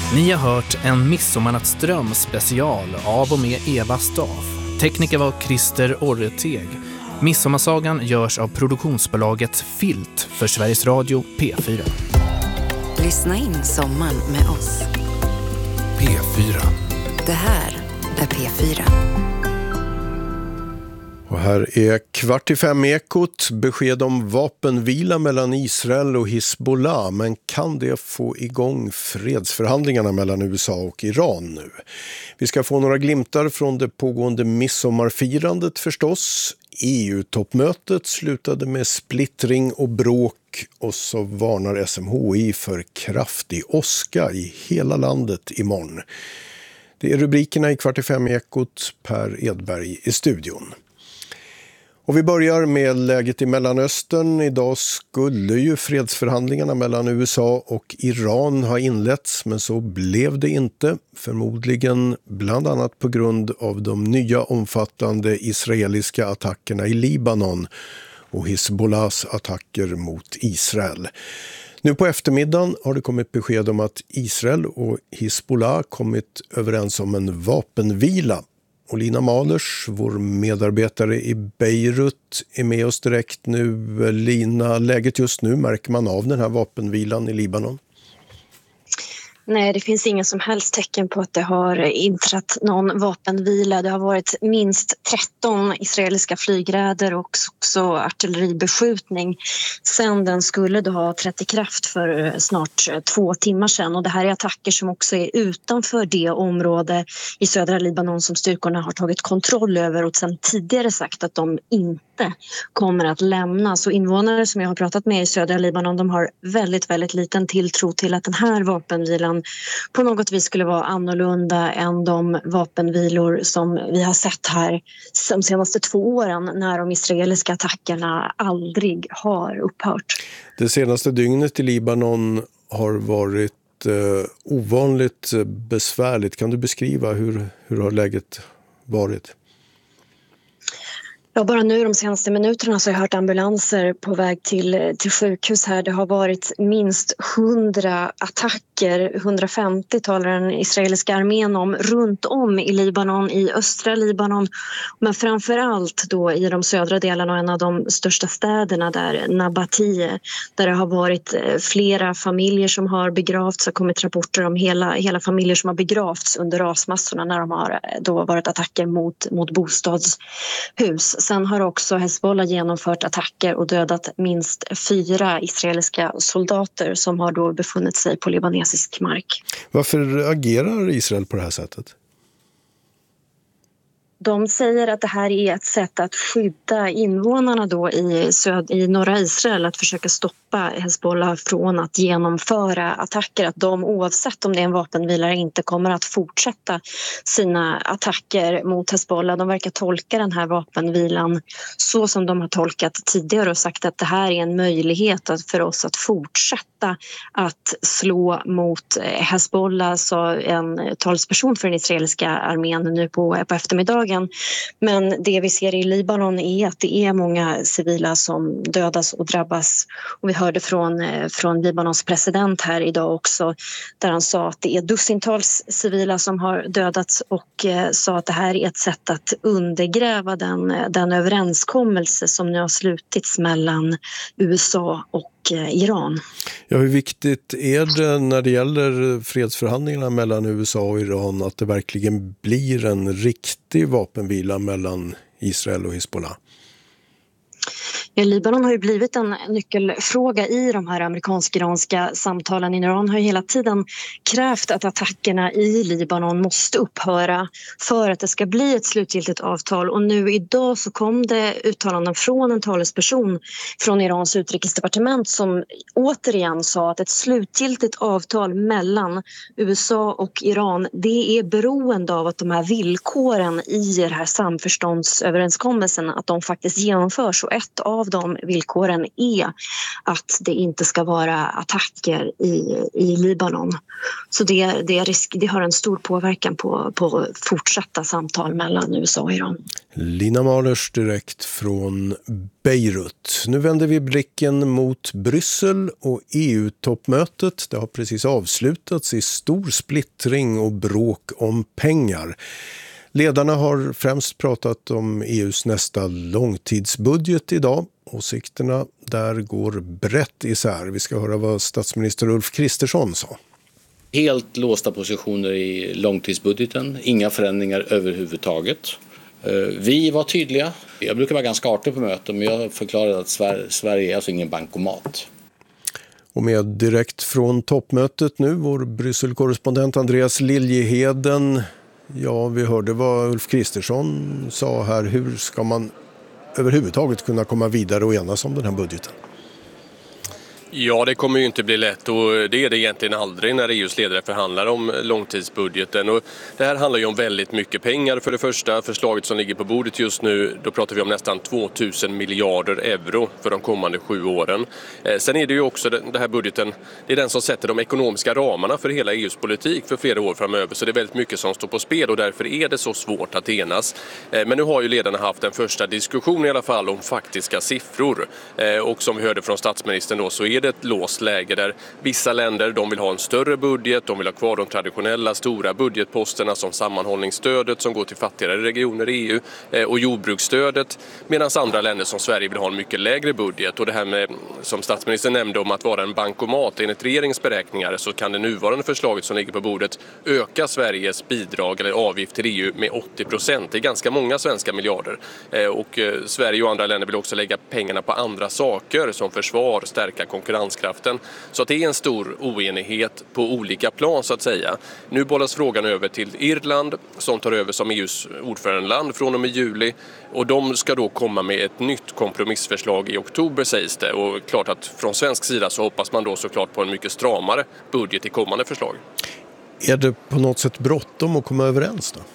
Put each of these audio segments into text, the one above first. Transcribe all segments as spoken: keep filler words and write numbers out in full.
Ni har hört en Midsommarnattsdröm special av och med Eva Staff. Tekniker var Christer Orreteg. Midsommarsagan görs av produktionsbolaget Filt för Sveriges Radio P fyra. Lyssna in sommaren med oss. P fyra. Det här är P fyra. Och här är kvart i fem ekot, besked om vapenvila mellan Israel och Hizbollah. Men kan det få igång fredsförhandlingarna mellan U S A och Iran nu? Vi ska få några glimtar från det pågående midsommarfirandet förstås. E U-toppmötet slutade med splittring och bråk, och så varnar S M H I för kraftig åska i hela landet imorgon. Det är rubrikerna i kvart i fem ekot. Per Edberg i studion. Och vi börjar med läget i Mellanöstern. Idag skulle ju fredsförhandlingarna mellan U S A och Iran ha inletts, men så blev det inte. Förmodligen bland annat på grund av de nya omfattande israeliska attackerna i Libanon och Hizbollahs attacker mot Israel. Nu på eftermiddagen har det kommit besked om att Israel och Hizbollah kommit överens om en vapenvila. Och Lina Malers, vår medarbetare i Beirut, är med oss direkt nu. Lina, läget just nu, märker man av den här vapenvilan i Libanon? Nej, det finns ingen som helst tecken på att det har inträtt någon vapenvila. Det har varit minst tretton israeliska flygräder och också artilleribeskjutning sedan den skulle då ha trätt i kraft för snart två timmar sedan. Och det här är attacker som också är utanför det område i södra Libanon som styrkorna har tagit kontroll över och sedan tidigare sagt att de inte kommer att lämna. Så invånare som jag har pratat med i södra Libanon, de har väldigt, väldigt liten tilltro till att den här vapenvilan på något vis skulle vara annorlunda än de vapenvilor som vi har sett här de senaste två åren när de israeliska attackerna aldrig har upphört. Det senaste dygnet i Libanon har varit eh, ovanligt besvärligt. Kan du beskriva hur, hur har läget varit? Ja, bara nu de senaste minuterna så har jag hört ambulanser på väg till, till sjukhus här. Det har varit minst hundra attacker, hundrafemtio talar den israeliska armén om, runt om i Libanon, i östra Libanon. Men framförallt då i de södra delarna och en av de största städerna där, Nabatie, där det har varit flera familjer som har begravts. Det har kommit rapporter om hela, hela familjer som har begravts under rasmassorna när de har då varit attacker mot, mot bostadshus. Sen har också Hezbollah genomfört attacker och dödat minst fyra israeliska soldater som har då befunnit sig på libanesisk mark. Varför agerar Israel på det här sättet? De säger att det här är ett sätt att skydda invånarna då i, söd- i norra Israel, att försöka stoppa Hezbollah från att genomföra attacker. Att de, oavsett om det är en vapenvilare, inte kommer att fortsätta sina attacker mot Hezbollah. De verkar tolka den här vapenvilan så som de har tolkat tidigare och sagt att det här är en möjlighet för oss att fortsätta att slå mot Hezbollah, sa en talsperson för den israeliska armén nu på, på eftermiddagen. Men det vi ser i Libanon är att det är många civila som dödas och drabbas. Och vi hörde från, från Libanons president här idag också, där han sa att det är dussintals civila som har dödats och eh, sa att det här är ett sätt att undergräva den, den överenskommelse som nu har slutits mellan U S A och Iran. Ja, hur viktigt är det när det gäller fredsförhandlingarna mellan U S A och Iran att det verkligen blir en riktig vapenvila mellan Israel och Hizbollah? Ja, Libanon har ju blivit en nyckelfråga i de här amerikansk-iranska samtalen. Iran har ju hela tiden krävt att attackerna i Libanon måste upphöra för att det ska bli ett slutgiltigt avtal. Och nu idag så kom det uttalanden från en talesperson från Irans utrikesdepartement som återigen sa att ett slutgiltigt avtal mellan U S A och Iran, det är beroende av att de här villkoren i den här samförståndsöverenskommelsen, att de faktiskt genomförs. Och ett av av de villkoren är att det inte ska vara attacker i, i Libanon. Så det, det, är risk, det har en stor påverkan på, på fortsatta samtal mellan U S A och Iran. Lina Mahlers direkt från Beirut. Nu vänder vi blicken mot Bryssel och E U-toppmötet. Det har precis avslutats i stor splittring och bråk om pengar. Ledarna har främst pratat om E U:s nästa långtidsbudget idag. Åsikterna där går brett isär. Vi ska höra vad statsminister Ulf Kristersson sa. Helt låsta positioner i långtidsbudgeten, inga förändringar överhuvudtaget. Vi var tydliga. Jag brukar vara ganska artig på möten, men jag förklarade att Sverige är alltså ingen bankomat. Och med direkt från toppmötet nu, vår Bryssel-korrespondent Andreas Liljeheden. Ja, vi hörde vad Ulf Kristersson sa här. Hur ska man överhuvudtaget kunna komma vidare och enas om den här budgeten? Ja, det kommer ju inte bli lätt och det är det egentligen aldrig när E U:s ledare förhandlar om långtidsbudgeten. Och det här handlar ju om väldigt mycket pengar. För det första, förslaget som ligger på bordet just nu, då pratar vi om nästan tvåtusen miljarder euro för de kommande sju åren. Eh, sen är det ju också den här budgeten, det är den som sätter de ekonomiska ramarna för hela E U:s politik för flera år framöver. Så det är väldigt mycket som står på spel och därför är det så svårt att enas. Eh, men nu har ju ledarna haft en första diskussion i alla fall om faktiska siffror. Eh, och som vi hörde från statsministern då, så är det ett låst läge där vissa länder de vill ha en större budget, de vill ha kvar de traditionella stora budgetposterna som sammanhållningsstödet som går till fattigare regioner i E U och jordbruksstödet, medan andra länder som Sverige vill ha en mycket lägre budget. Och det här med, som statsministern nämnde, om att vara en bankomat, enligt regeringens beräkningar så kan det nuvarande förslaget som ligger på bordet öka Sveriges bidrag eller avgift till E U med åttio procent. Det är ganska många svenska miljarder. Och Sverige och andra länder vill också lägga pengarna på andra saker som försvar, stärka konkurrens konkurrenskraften. Så att det är en stor oenighet på olika plan så att säga. Nu bollas frågan över till Irland som tar över som E U:s ordförandeland från och med juli. Och de ska då komma med ett nytt kompromissförslag i oktober sägs det. Och klart att från svensk sida så hoppas man då såklart på en mycket stramare budget i kommande förslag. Är det på något sätt bråttom att komma överens då?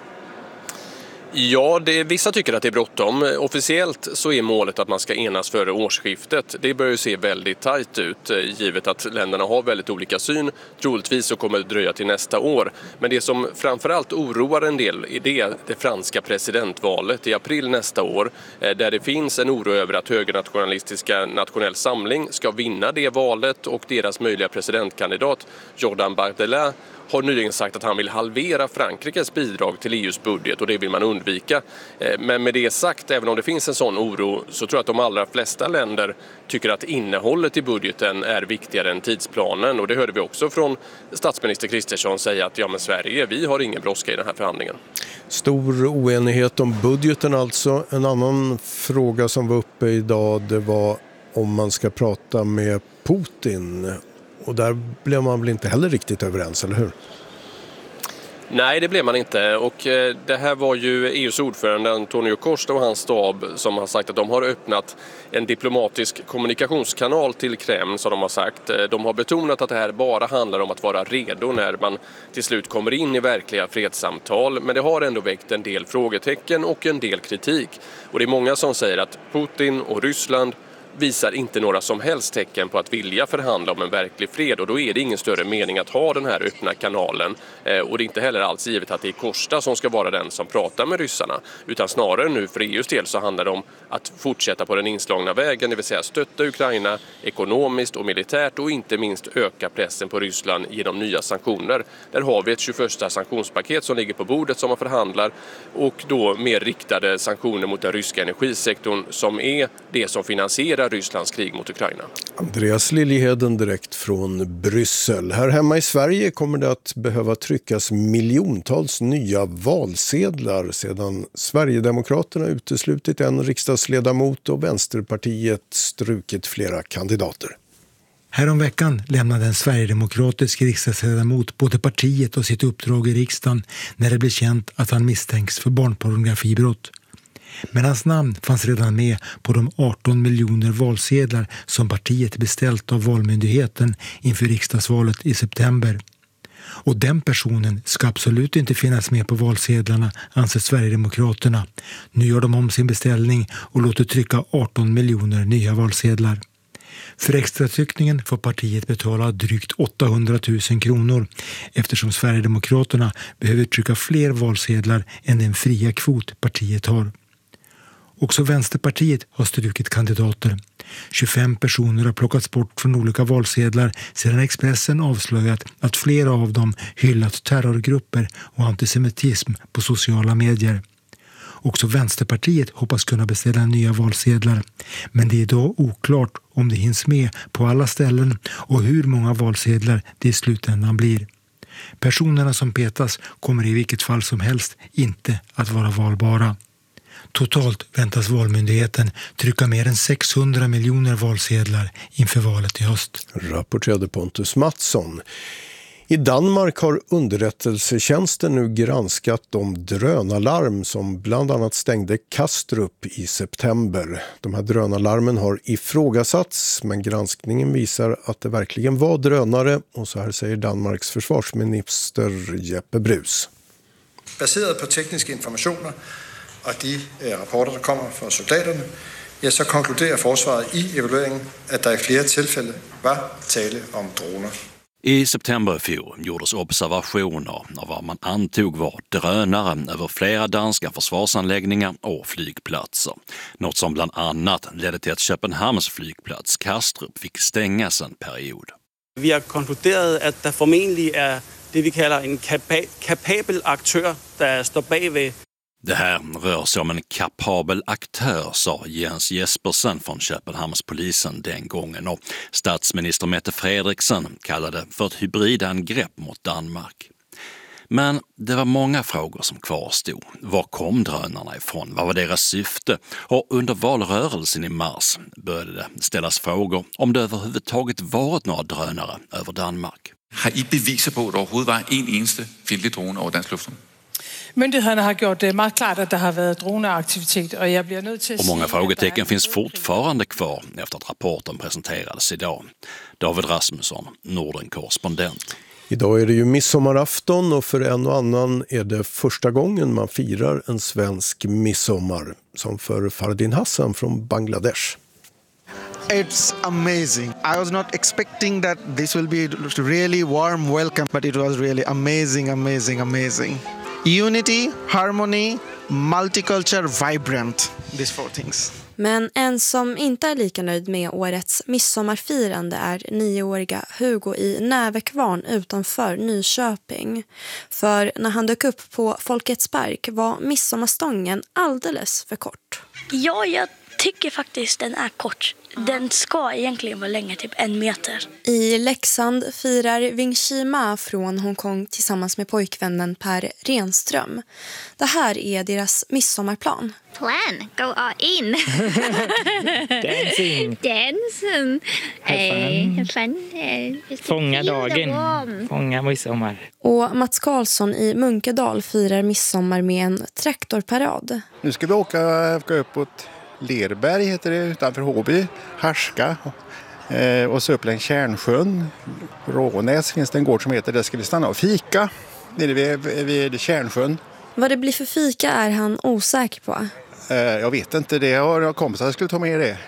Ja, det, vissa tycker att det är bråttom. Officiellt så är målet att man ska enas före årsskiftet. Det börjar ju se väldigt tajt ut givet att länderna har väldigt olika syn. Troligtvis så kommer det dröja till nästa år. Men det som framförallt oroar en del är det, det franska presidentvalet i april nästa år. Där det finns en oro över att högernationalistiska Nationell Samling ska vinna det valet och deras möjliga presidentkandidat Jordan Bardella har nyligen sagt att han vill halvera Frankrikes bidrag till E U:s budget och det vill man undvika. Men med det sagt, även om det finns en sån oro så tror jag att de allra flesta länder tycker att innehållet i budgeten är viktigare än tidsplanen. Och det hörde vi också från statsminister Kristersson säga att ja men Sverige, vi har ingen brådska i den här förhandlingen. Stor oenighet om budgeten alltså. En annan fråga som var uppe idag det var om man ska prata med Putin. Och där blev man väl inte heller riktigt överens, eller hur? Nej, det blev man inte. Och det här var ju E U:s ordförande Antonio Costa och hans stab som har sagt att de har öppnat en diplomatisk kommunikationskanal till Kreml, som de har sagt. De har betonat att det här bara handlar om att vara redo när man till slut kommer in i verkliga fredssamtal. Men det har ändå väckt en del frågetecken och en del kritik. Och det är många som säger att Putin och Ryssland visar inte några som helst tecken på att vilja förhandla om en verklig fred och då är det ingen större mening att ha den här öppna kanalen eh, och det är inte heller alls givet att det är Costa som ska vara den som pratar med ryssarna utan snarare nu för E U:s del så handlar det om att fortsätta på den inslagna vägen, det vill säga stötta Ukraina ekonomiskt och militärt och inte minst öka pressen på Ryssland genom nya sanktioner. Där har vi ett tjugoförsta sanktionspaket som ligger på bordet som man förhandlar och då mer riktade sanktioner mot den ryska energisektorn som är det som finansierar Rysslands krig mot Ukraina. Andreas Liljeheden direkt från Bryssel. Här hemma i Sverige kommer det att behöva tryckas miljontals nya valsedlar sedan Sverigedemokraterna uteslutit en riksdagsledamot och Vänsterpartiet strukit flera kandidater. Häromveckan lämnade en sverigedemokratisk riksdagsledamot både partiet och sitt uppdrag i riksdagen när det blev känt att han misstänks för barnpornografibrott. Men hans namn fanns redan med på de arton miljoner valsedlar som partiet beställt av Valmyndigheten inför riksdagsvalet i september. Och den personen ska absolut inte finnas med på valsedlarna, anser Sverigedemokraterna. Nu gör de om sin beställning och låter trycka arton miljoner nya valsedlar. För extratryckningen får partiet betala drygt åttahundratusen kronor eftersom Sverigedemokraterna behöver trycka fler valsedlar än den fria kvot partiet har. Också Vänsterpartiet har strukit kandidater. tjugofem personer har plockats bort från olika valsedlar sedan Expressen avslöjat att flera av dem hyllat terrorgrupper och antisemitism på sociala medier. Också Vänsterpartiet hoppas kunna beställa nya valsedlar, men det är idag oklart om det hinns med på alla ställen och hur många valsedlar det i slutändan blir. Personerna som petas kommer i vilket fall som helst inte att vara valbara. Totalt väntas Valmyndigheten trycka mer än sexhundra miljoner valsedlar inför valet i höst. Rapporterade Pontus Mattsson. I Danmark har underrättelsetjänsten nu granskat de drönarlarm som bland annat stängde Kastrup i september. De här drönarlarmen har ifrågasatts, men granskningen visar att det verkligen var drönare, och så här säger Danmarks försvarsminister Jeppe Bruus. Baserat på tekniska informationer och de rapporter som kommer från soldaterna, ja, så konkluderar försvaret i evalueringen att det i flera tillfällen var tale om droner. I september i fjol gjordes observationer av vad man antog var drönare över flera danska försvarsanläggningar och flygplatser. Något som bland annat ledde till att Köpenhamns flygplats Kastrup fick stängas en period. Vi har konkluderat att det förmodligen är det vi kallar en kapa- kapabel aktör där står bredvid. Det här rör sig om en kapabel aktör, sa Jens Jespersen från Köpenhamnspolisen den gången, och statsminister Mette Frederiksen kallade för ett hybridangrepp mot Danmark. Men det var många frågor som kvarstod. Var kom drönarna ifrån? Vad var deras syfte? Och under valrörelsen i mars började det ställas frågor om det överhuvudtaget varit några drönare över Danmark. Har I beviser på, att det överhuvudtaget var en eneste fjendtlig drone över dansk luftrum? Myndigheterna har gjort det mycket klart att det har varit droneaktivitet, och jag blir nöjd till att Och många frågetecken finns fortfarande kvar efter att rapporten presenterades idag. David Rasmusson, Norden-korrespondent. Idag är det ju midsommarafton, och för en och annan är det första gången man firar en svensk midsommar, som för Fardin Hassan från Bangladesh. It's amazing. I was not expecting that this will be really warm welcome, but it was really amazing, amazing, amazing. Unity, harmony, multiculture, vibrant. These four things. Men en som inte är lika nöjd med årets midsommarfirande är nioåriga Hugo i Nävekvarn utanför Nyköping. För när han dök upp på Folkets Park var midsommarstången alldeles för kort. Ja, jag tycker faktiskt den är kort. Den ska egentligen vara längre, typ en meter. I Leksand firar Wing Chi Ma från Hongkong tillsammans med pojkvännen Per Renström. Det här är deras midsommarplan. Plan, go all in. Dancing. Dancing. Have fun. fun. Fånga dagen. Fånga midsommar. Och Mats Karlsson i Munkedal firar midsommar med en traktorparad. Nu ska vi åka, åka uppåt Lerberg heter det, utanför Håby, Harska eh, och så upp längs Kärnsjön. Rånäs finns det en gård som heter, där ska vi stanna och fika nere vid, vid Kärnsjön. Vad det blir för fika är han osäker på. Eh, jag vet inte, det har jag kompisar jag skulle ta med det.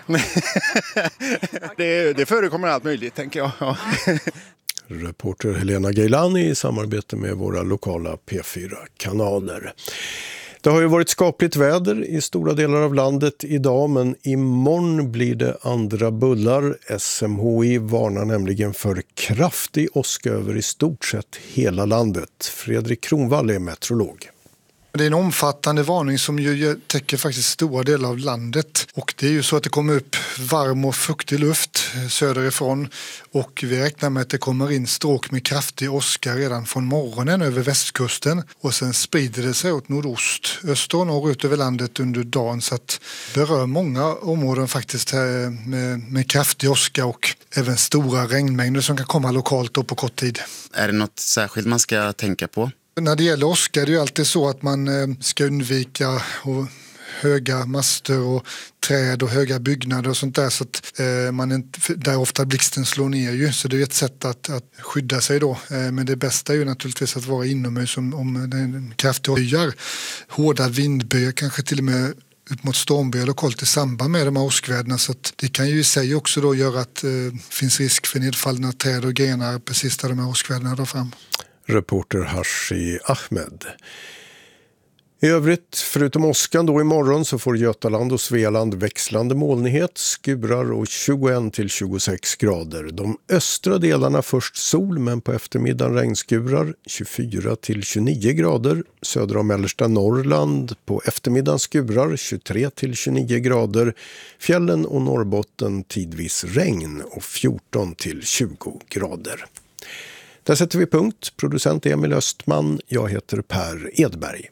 det. Det förekommer allt möjligt, tänker jag. Ja. Reporter Helena Gailani i samarbete med våra lokala P fyra-kanaler. Det har ju varit skapligt väder i stora delar av landet idag, men imorgon blir det andra bullar. S M H I varnar nämligen för kraftig åska över i stort sett hela landet. Fredrik Kronvall är meteorolog. Det är en omfattande varning som ju täcker faktiskt stora delar av landet, och det är ju så att det kommer upp varm och fuktig luft söderifrån, och vi räknar med att det kommer in stråk med kraftig åska redan från morgonen över västkusten, och sen sprider det sig åt nordost, öster och norrut över landet under dagen, så att det berör många områden faktiskt med, med kraftig åska och även stora regnmängder som kan komma lokalt då på kort tid. Är det något särskilt man ska tänka på? När det gäller åska är det ju alltid så att man ska undvika att höga master och träd och höga byggnader och sånt där, så att eh, man inte, där ofta blixten slår ner ju, så det är ett sätt att, att skydda sig då. Eh, men det bästa är ju naturligtvis att vara inomhus om, om den kraftiga höjar, hårda vindböjar, kanske till och med upp mot stormbyar lokalt i samband med de här åskväderna, så att det kan ju i sig också då göra att det eh, finns risk för nedfallna träd och grenar precis där de här åskväderna drar fram. Reporter Hashi Ahmed. I övrigt, förutom åskan då imorgon, så får Götaland och Svealand växlande molnighet, skurar och tjugoett till tjugosex grader. De östra delarna först sol, men på eftermiddagen regnskurar, tjugofyra till tjugonio grader. Södra och mellersta Norrland på eftermiddagen skurar, tjugotre till tjugonio grader. Fjällen och Norrbotten tidvis regn och fjorton till tjugo grader. Där sätter vi punkt. Producent Emil Östman, jag heter Per Edberg.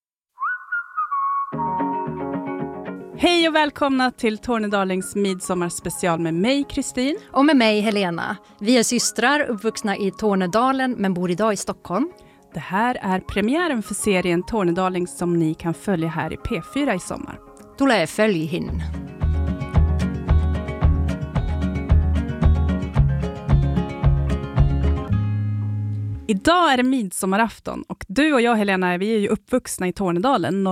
Hej och välkomna till Tornedalings midsommarspecial med mig, Kristin. Och med mig, Helena. Vi är systrar uppvuxna i Tornedalen men bor idag i Stockholm. Det här är premiären för serien Tornedaling som ni kan följa här i P fyra i sommar. Tulee följihin. Idag är det midsommarafton och du och jag, Helena, vi är ju uppvuxna i Tornedalen,